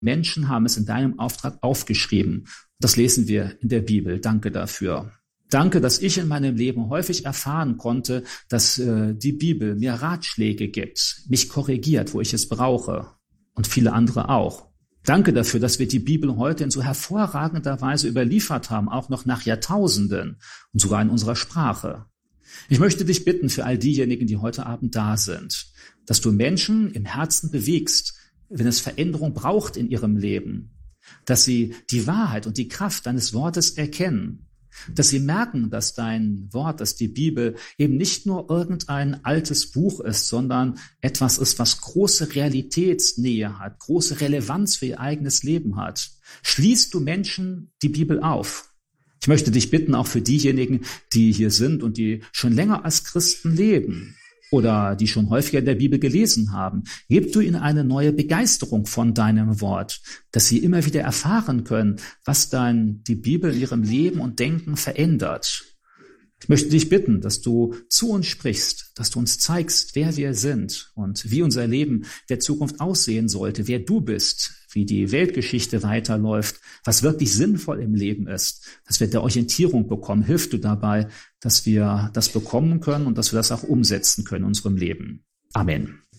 Menschen haben es in deinem Auftrag aufgeschrieben. Das lesen wir in der Bibel. Danke dafür. Danke, dass ich in meinem Leben häufig erfahren konnte, dass die Bibel mir Ratschläge gibt, mich korrigiert, wo ich es brauche und viele andere auch. Danke dafür, dass wir die Bibel heute in so hervorragender Weise überliefert haben, auch noch nach Jahrtausenden und sogar in unserer Sprache. Ich möchte dich bitten für all diejenigen, die heute Abend da sind, dass du Menschen im Herzen bewegst, wenn es Veränderung braucht in ihrem Leben, dass sie die Wahrheit und die Kraft deines Wortes erkennen, dass sie merken, dass dein Wort, dass die Bibel eben nicht nur irgendein altes Buch ist, sondern etwas ist, was große Realitätsnähe hat, große Relevanz für ihr eigenes Leben hat. Schließt du Menschen die Bibel auf? Ich möchte dich bitten, auch für diejenigen, die hier sind und die schon länger als Christen leben oder die schon häufiger in der Bibel gelesen haben, gib du ihnen eine neue Begeisterung von deinem Wort, dass sie immer wieder erfahren können, was dann die Bibel in ihrem Leben und Denken verändert. Ich möchte dich bitten, dass du zu uns sprichst, dass du uns zeigst, wer wir sind und wie unser Leben der Zukunft aussehen sollte, wer du bist, wie die Weltgeschichte weiterläuft, was wirklich sinnvoll im Leben ist, dass wir der Orientierung bekommen. Hilf du dabei, dass wir das bekommen können und dass wir das auch umsetzen können in unserem Leben. Amen.